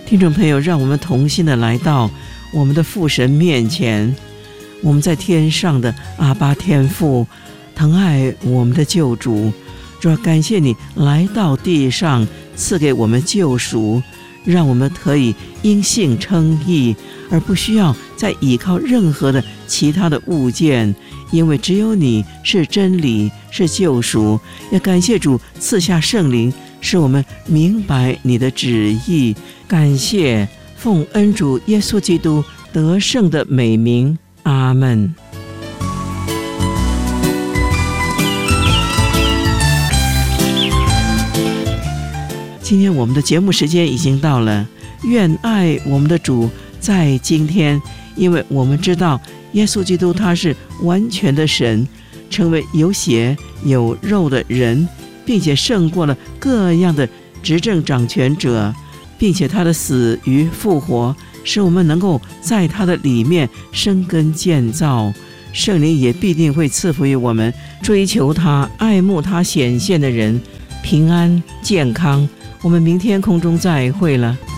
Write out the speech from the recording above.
听众朋友，让我们同心的来到我们的父神面前，我们在天上的阿爸天父，疼爱我们的救主，主要感谢你来到地上赐给我们救赎，让我们可以因信称义，而不需要再依靠任何的其他的物件，因为只有你是真理，是救赎。也感谢主赐下圣灵，使我们明白你的旨意。感谢奉恩主耶稣基督得胜的美名，阿们。今天我们的节目时间已经到了，愿爱我们的主在今天，因为我们知道耶稣基督他是完全的神，成为有血有肉的人，并且胜过了各样的执政掌权者，并且他的死与复活使我们能够在他的里面生根建造。圣灵也必定会赐福于我们追求他爱慕他显现的人平安健康。我们明天空中再会了。